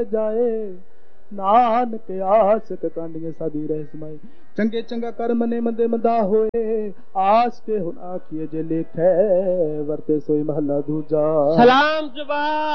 जाए नानक आस कांडियां साधी रहसमाई चंगे चंगा कर्म ने मंदे मंदा होए आस के हुन आखिए जे लेख है वरते सोई महला दूजा। सलाम जवाब।